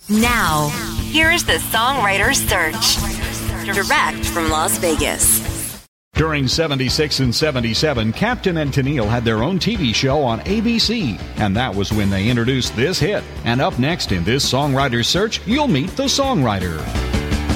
Now, here is the Songwriter's Search. Direct from Las Vegas. During 76 and 77, Captain and Tennille had their own TV show on ABC, and that was when they introduced this hit. And up next in this Songwriter's Search, you'll meet the songwriter.